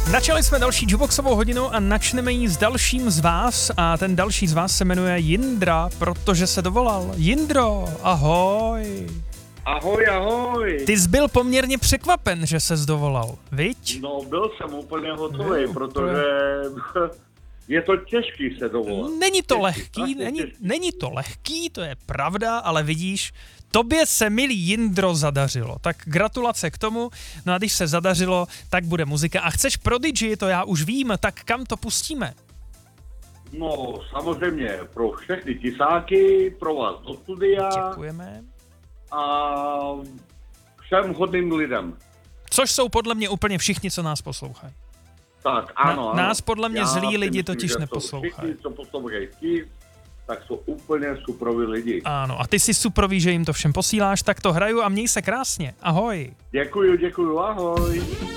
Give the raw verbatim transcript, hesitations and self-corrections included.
Načali jsme další jukeboxovou hodinu a načneme ji s dalším z vás a ten další z vás se jmenuje Jindra, protože se dovolal. Jindro, ahoj. Ahoj, ahoj. Ty jsi byl poměrně překvapen, že ses dovolal, viď? No, byl jsem úplně hotový, No, protože je to těžký se dovolat. Není to těžký, lehký, není, těžký. není to lehký, to je pravda, ale vidíš, tobě se, milý Jindro, zadařilo. Tak gratulace k tomu, no a když se zadařilo, tak bude muzika. A chceš Prodigy, to já už vím, tak kam to pustíme? No, samozřejmě pro všechny tisáky, pro vás do studia Děkujeme. a všem hodným lidem. Což jsou podle mě úplně všichni, co nás poslouchají. Tak, ano, Na, ano. nás podle mě Já zlí si lidi myslím, totiž že jsou neposlouchají. Všichni, co poslouchají Kiss, tak jsou úplně superoví lidi. Ano, a ty jsi superový, že jim to všem posíláš, tak to hraju a měj se krásně. Ahoj. Děkuju, děkuju, ahoj.